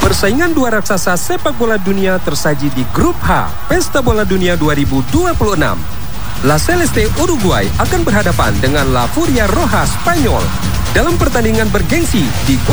Persaingan dua raksasa sepak bola dunia tersaji di Grup H, Pesta Bola Dunia 2026. La Celeste Uruguay akan berhadapan dengan La Furia Roja Spanyol dalam pertandingan bergengsi di